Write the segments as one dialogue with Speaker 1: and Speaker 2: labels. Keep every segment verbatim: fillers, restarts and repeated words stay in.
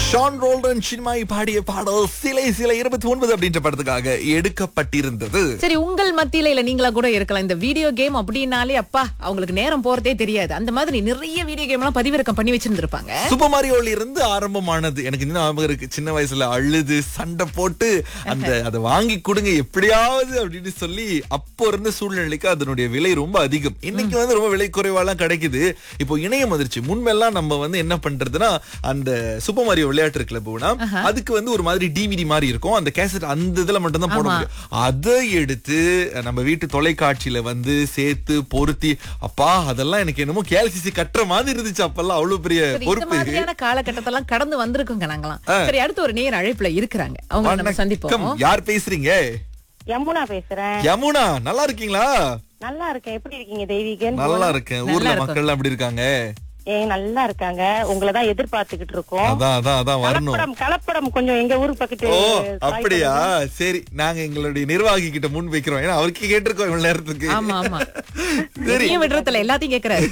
Speaker 1: Shawn Roldan Chinmoy பாடிய பாடல் சிலை சிலை இருபத்தி ஒன்பது அப்படின்ற படத்துக்காக எடுக்கப்பட்டிருந்தது.
Speaker 2: சரி, உங்கள் மத்தியில இல்ல நீங்களா கூட இருக்கலாம். இந்த வீடியோ கேம் அப்படின்னாலே அப்பா அவங்களுக்கு நேரம் போறதே தெரியாது. அந்த மாதிரி நிறைய வீடியோ கேம் எல்லாம் பதிவிறக்கம் பண்ணி வச்சிருந்திருப்பாங்க.
Speaker 1: சூப்பர் மாரியோல இருந்து ஆரம்பமானது எனக்கு இன்னும் ஞாபகம் இருக்கு. சின்ன வயசுல அழுது சண்டை போட்டு அந்த அதை வாங்கி கொடுங்க எப்படியாவது அப்படின்னு சொல்லி அப்போ இருந்த சூழ்நிலைக்கு அதனுடைய விலை ரொம்ப அதிகம். இன்னைக்கு வந்து ரொம்ப விலை குறைவாலாம் கிடைக்குது. இப்போ இணையம் வந்துருச்சு. முன்பெல்லாம் நம்ம வந்து என்ன பண்றதுன்னா அந்த சூப்பர் மாரியோ விளையாட்டு இருக்குல்ல போனா அதுக்கு வந்து ஒரு மாதிரி டிவிடி மாதிரி இருக்கும். அந்த கேசட் அந்த இதுல மட்டும் தான் போட முடியும். அதை எடுத்து நம்ம வீட்டு தொலைக்காட்சியில வந்து சேர்த்து பொருத்தி அப்பா அதெல்லாம் எனக்கு என்னமோ கேல்சிசி கட்டுற மாதிரி இருந்துச்சு. அப்பெல்லாம் அவ்வளவு பெரிய பொறுப்பு.
Speaker 2: காலகட்டத்தெல்லாம் கடந்து வந்திருக்கோங்க நாங்களாம். சரி, அடுத்து ஒரு நேர் அழைப்புல இருக்கிறாங்க. அவங்க நம்ம சந்திப்போம்.
Speaker 1: யார் பேசுறீங்க?
Speaker 3: யமுனா பேசுறேன்.
Speaker 1: யமுனா, நல்லா இருக்கீங்களா?
Speaker 3: நல்லா இருக்கேன். எப்படி இருக்கீங்க தெய்வீகன்?
Speaker 1: நல்லா இருக்கேன். ஊர்ல மக்கள் எப்படி இருக்காங்க?
Speaker 3: ஏ நல்லா இருக்காங்க. உங்களை தான் எதிர்பார்த்துக்கிட்டு இருக்கோம்.
Speaker 1: அதான் அதான் அதான் வரணும்.
Speaker 3: கலப்படம் கலப்படம் கொஞ்சம் எங்க ஊரு பக்கத்து.
Speaker 1: ஓ அப்படியா? சரி, நாங்க எங்களுடைய நிர்வாகி கிட்ட முன் வைக்கிறோம். ஏன்னா அவருக்கு கேட்டிருக்கோம் இவ்வளவு நேரத்துக்கு.
Speaker 2: ஆமா ஆமா.
Speaker 1: சரி,
Speaker 2: விடுறதுல எல்லாத்தையும் கேக்குறாரு.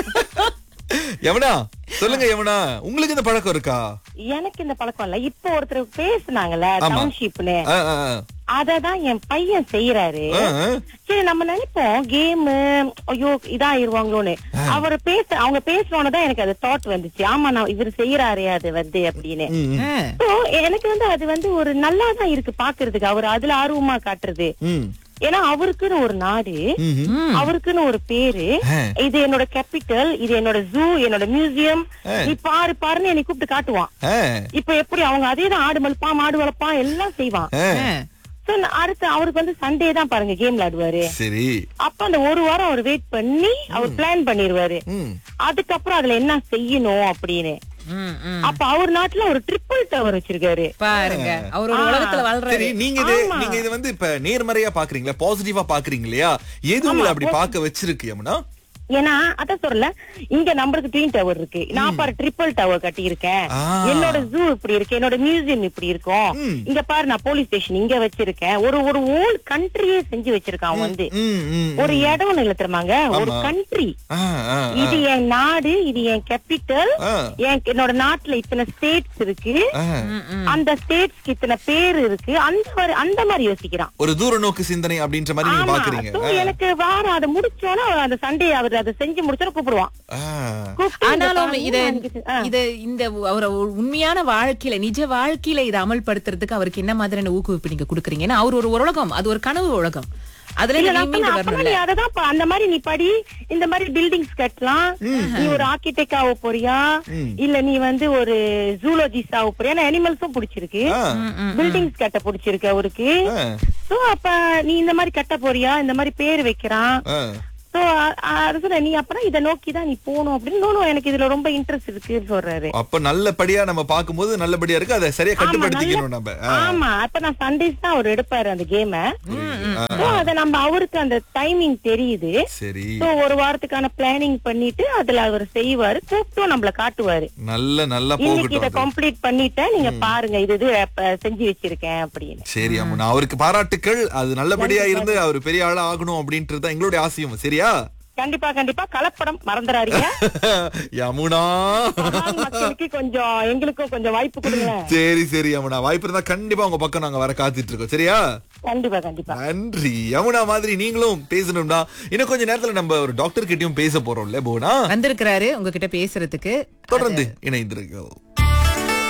Speaker 1: யமுனா சொல்லுங்க. யமுனா, உங்களுக்கு இந்த பழக்கம் இருக்கா?
Speaker 3: எனக்கு இந்த பழக்கம் இல்ல. இப்போ ஒருத்தர் பேசுனாங்கல்ல டவுன்ஷிப்னு, அததான் என் பையன் செய்யறாரு. சரி, நம்ம நினைப்போம் கேம் ஐயோ இதாயிருவாங்களோன்னு. அவரு பேச அவங்க பேசுறோன்னதான் எனக்கு அது தாட் வந்துச்சு. ஆமா, நான் இவரு செய்யறாரு அது வந்து அப்படின்னு. எனக்கு வந்து அது வந்து ஒரு நல்லாதான் இருக்கு பாக்குறதுக்கு. அவர் அதுல ஆர்வமா காட்டுறது. ஏன்னா அவருக்குன்னு ஒரு நாடு, அவருக்குன்னு ஒரு பேரு. இது என்னோட கேபிட்டல், இது என்னோட ஜூ, என்னோட மியூசியம், நீ பாரு பாருன்னு என்னை கூப்பிட்டு காட்டுவான். இப்ப எப்படி அவங்க அதேதான் ஆடு மல்பான் மாடு வளர்ப்பான் எல்லாம் செய்வான். அடுத்து அவருக்கு வந்து சண்டே தான் பாருங்க கேம் விளையாடுவாரு.
Speaker 1: சரி,
Speaker 3: அப்ப அந்த ஒரு வாரம் அவர் வெயிட் பண்ணி அவர் பிளான் பண்ணிருவாரு. அதுக்கப்புறம் அதுல என்ன செய்யணும் அப்படின்னு. அப்ப அவர் நாட்டுல ஒரு ட்ரிபிள் டவர் வச்சிருக்காரு
Speaker 2: பாருங்க. அவர் ஒரு உலகத்துல வாழ்றாரு.
Speaker 1: நீங்க இது நீங்க இது வந்து இப்ப நேர்மறையா பாக்குறீங்களா, பாசிட்டிவா பாக்குறீங்க இல்லையா? எது உங்களை அப்படி பாக்க வச்சிருக்கு யமுனா?
Speaker 3: ஏன்னா அதான் சொல்லல, இங்க நம்மளுக்கு ட்வின் டவர் இருக்கு. நான் பாரு ட்ரிபிள் டவர் கட்டி இருக்கேன். என்னோட ஜூ இப்படி இருக்கு, என்னோட மியூசியம் இப்படி இருக்கும். இங்க பாரு நான் போலீஸ் ஸ்டேஷன் இங்க வச்சிருக்கேன். ஒரு ஒரு ஹோல் கண்ட்ரியே செஞ்சு வச்சிருக்கான். வந்து ஒரு இடம் இல்ல தெரியுமாங்க, ஒரு கண்ட்ரி. இது என் நாடு, இது என் கேபிட்டல். என்னோட நாட்டுல இத்தனை ஸ்டேட்ஸ் இருக்கு, அந்த ஸ்டேட்ஸ்க்கு இத்தனை பேர் இருக்கு. அந்த அந்த மாதிரி யோசிக்கிறான்.
Speaker 1: ஒரு தூர நோக்கு சிந்தனை அப்படின்ற மாதிரி நீங்க பாக்குறீங்க.
Speaker 3: எனக்கு வாரம் அதை முடிச்சோன்னா அந்த சண்டே அவர் அதை செஞ்சு முடிச்சா கூப்பிடுவான்.
Speaker 2: ஆனாலும் இத இத இந்த அவர உண்மையான வாழ்க்கையில நிஜ வாழ்க்கையில இதை அமல்படுத்துறதுக்கு அவருக்கு என்ன மாதிரியான ஊக்குவிப்பு நீங்க கொடுக்குறீங்க? ஏன்னா அவர் ஒரு உலகம், அது ஒரு கனவு உலகம். அதுல
Speaker 3: அததான் அந்த மாதிரி நீ படி, இந்த மாதிரி பில்டிங்ஸ் கட்டலாம். நீ ஒரு ஆர்கிடெக்ட் ஆக போறியா, இல்ல நீ வந்து ஒரு ஜூலோஜிஸ்ட் ஆக போறியா? அனிமல்ஸும் பிடிச்சிருக்கு, பில்டிங்ஸ் கட்ட பிடிச்சிருக்கு அவருக்கு. சோ அப்ப நீ இந்த மாதிரி கட்ட போறியா, இந்த மாதிரி பேர் வைக்கிறான். நீ அப்புறம் இதை நோக்கிதான் நீ போகணும் அப்படின்னு. எனக்கு இதுல ரொம்ப இன்ட்ரெஸ்ட் இருக்குன்னு சொல்றாரு.
Speaker 1: அப்ப நல்லபடியா நம்ம பாக்கும்போது நல்லபடியா இருக்கு, அதை சரியா கட்டுப்படுத்திக்கணும் நம்ம.
Speaker 3: ஆமா, அப்ப நான் சண்டேஸ் தான் அவர் எடுப்பாரு அந்த கேம. அத நம்ம அவருக்கு அந்த டைமிங் தெரியுது.
Speaker 1: சரி,
Speaker 3: ஒரு வாரத்துக்கான பிளானிங் பண்ணிட்டு அதுல அவர் செய்வாரு, கூப்பிட்டு நம்மள காட்டுவாரு.
Speaker 1: நல்ல நல்ல
Speaker 3: இன்னைக்கு இதை கம்ப்ளீட் பண்ணிட்டேன், நீங்க பாருங்க இது இது செஞ்சு வச்சிருக்கேன் அப்படின்னு.
Speaker 1: சரி அம்மா, அவருக்கு பாராட்டுக்கள். அது நல்லபடியா இருந்து அவர் பெரிய ஆளா ஆகணும் அப்படின்றது எங்களுடைய ஆசையும். சரியா?
Speaker 3: கண்டிப்பா கண்டிப்பா. கலப்படம் மறந்துறாதீங்க
Speaker 1: யமுனா.
Speaker 3: மக்களுக்கு கொஞ்சம் எங்களுக்கும் கொஞ்சம் வாய்ப்பு கொடுங்க.
Speaker 1: சரி சரி யமுனா, வாய்ப்பு இருந்தா கண்டிப்பா உங்க பக்கம் நாங்க வர காத்துட்டு இருக்கோம். சரியா?
Speaker 3: கண்டிப்பா கண்டிப்பா.
Speaker 1: நன்றி யமுனா. மாதிரி நீங்களும் பேசணும்னா இன்னும் கொஞ்ச நேரத்துல நம்ம ஒரு டாக்டர் கிட்டயும் பேச போறோம்ல. போனா
Speaker 2: வந்திருக்கிறாரு உங்ககிட்ட பேசுறதுக்கு.
Speaker 1: தொடர்ந்து இணைந்திருக்கோம்.